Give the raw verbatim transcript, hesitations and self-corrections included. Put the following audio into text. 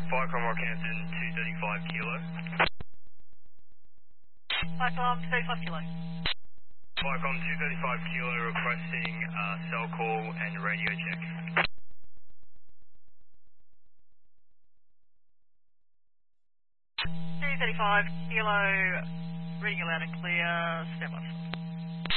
Viacom Rockhampton two thirty-five kilo. Viacom two thirty-five kilo. Viacom two thirty-five kilo requesting uh, cell call and radio check. two thirty-five kilo, reading you loud and clear, stand by.